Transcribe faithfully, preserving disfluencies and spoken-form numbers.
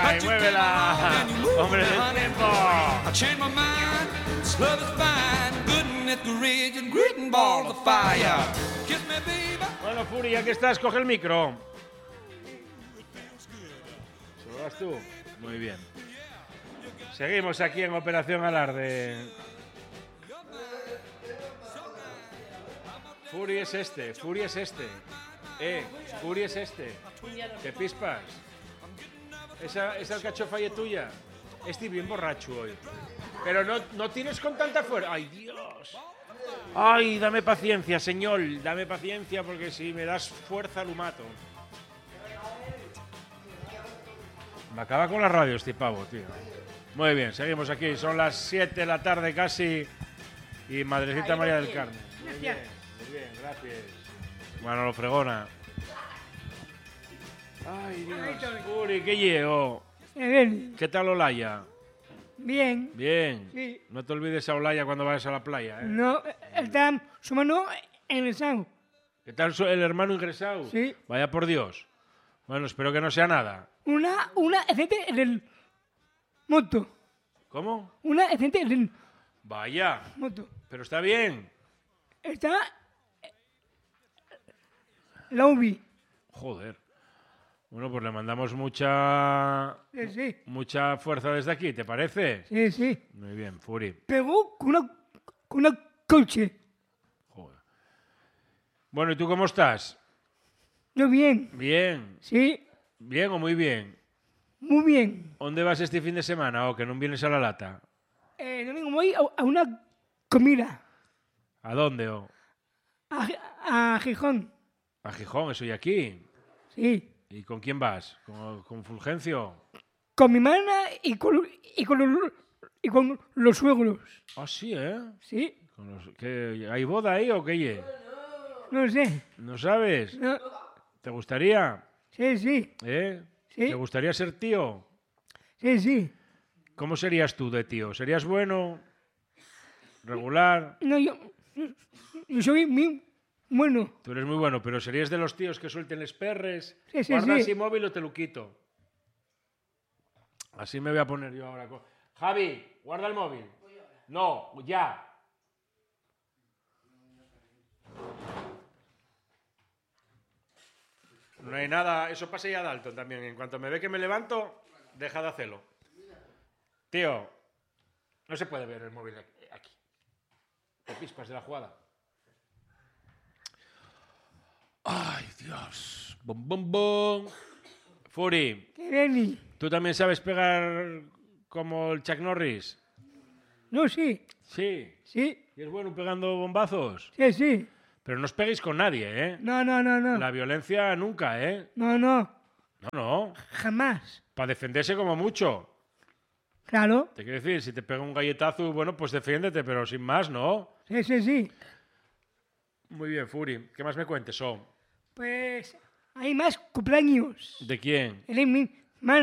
y muévela. Hombre del tiempo. Bueno, Furi, ya que estás, coge el micro. ¿Se lo das tú? Muy bien. Seguimos aquí en Operación Alarde. Furi es este, Furi es este. Eh, Furi es este. ¿Te pispas? Esa, esa alcachofa y es tuya. Estoy bien borracho hoy. Pero no, no tienes con tanta fuerza. ¡Ay, Dios! ¡Ay, dame paciencia, señor! Dame paciencia porque si me das fuerza lo mato. Me acaba con la radio este pavo, tío. Muy bien, seguimos aquí. Son las siete de la tarde casi. Y Madrecita María del Carmen. Muy bien, muy bien, gracias. Manolo Fregona. Ay, Dios. Uri, ¿qué llevo? ¿Qué tal Olaya? Bien. Bien. Sí. No te olvides a Olaya cuando vayas a la playa, ¿eh? No, está su mano ingresado. ¿Qué tal el hermano ingresado? Sí. Vaya por Dios. Bueno, espero que no sea nada. Una, una excedente en el moto. ¿Cómo? Una excedente en el Vaya. moto. Pero está bien. Está la U B I. Joder. Bueno, pues le mandamos mucha Sí, sí. mucha fuerza desde aquí, ¿te parece? Sí, sí. Muy bien, Furi. Pegó con una, con una coche. Joder. Bueno, ¿y tú cómo estás? Yo bien. Bien. Sí, ¿Bien o muy bien? muy bien. ¿Dónde vas este fin de semana o que no vienes a la lata? Eh, domingo voy a, a una comida. ¿A dónde? O? A, a Gijón. A Gijón, eso y aquí. Sí. ¿Y con quién vas? ¿Con, con Fulgencio? Con mi hermana y con, y con, los, y con los suegros. Ah, sí, ¿eh? Sí. Con los- ¿qué- ¿Hay boda ahí o qué? ye? No sé. ¿No sabes? No. ¿Te gustaría? Sí, sí. ¿Eh? Sí. ¿Te gustaría ser tío? Sí, sí. ¿Cómo serías tú de tío? ¿Serías bueno? ¿Regular? No, yo, yo soy muy bueno. Tú eres muy bueno, pero serías de los tíos que suelten les perres. Sí, sí, Guarda sí. así móvil o te lo quito. Así me voy a poner yo ahora. co- Javi, guarda el móvil. No, ya. No hay nada, eso pasa ya a Dalton también. En cuanto me ve que me levanto, deja de hacerlo. Tío, no se puede ver el móvil aquí. Te pispas de la jugada. Ay, Dios. Bom, bom, bom. Furi, ¿Qué Benny? ¿tú también sabes pegar como el Chuck Norris? No, sí. Sí. Sí. ¿Y es bueno pegando bombazos? Sí, sí. Pero no os peguéis con nadie, ¿eh? No, no, no, no. La violencia nunca, ¿eh? No, no. No, no. Jamás. Para defenderse como mucho. Claro. Te quiero decir, si te pega un galletazo, bueno, pues defiéndete, pero sin más, ¿no? Sí, sí, sí. Muy bien, Furi. ¿Qué más me cuentes, oh? Pues hay más cumpleaños. ¿De quién? El de mi,